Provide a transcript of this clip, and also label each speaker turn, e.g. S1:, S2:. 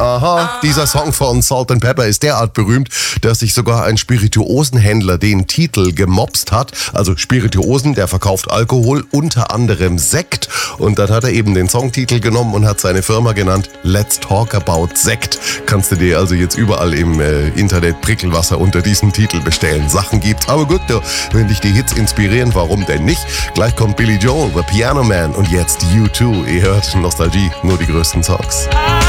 S1: Aha, dieser Song von Salt and Pepper ist derart berühmt, dass sich sogar ein Spirituosenhändler den Titel gemopst hat. Also Spirituosen, der verkauft Alkohol, unter anderem Sekt. Und dann hat er eben den Songtitel genommen und hat seine Firma genannt Let's Talk About Sekt. Kannst du dir also jetzt überall im Internet Prickelwasser unter diesem Titel bestellen. Sachen gibt's. Aber gut, wenn dich die Hits inspirieren, warum denn nicht? Gleich kommt Billy Joel, The Piano Man und jetzt U2. Ihr hört Nostalgie, nur die größten Songs.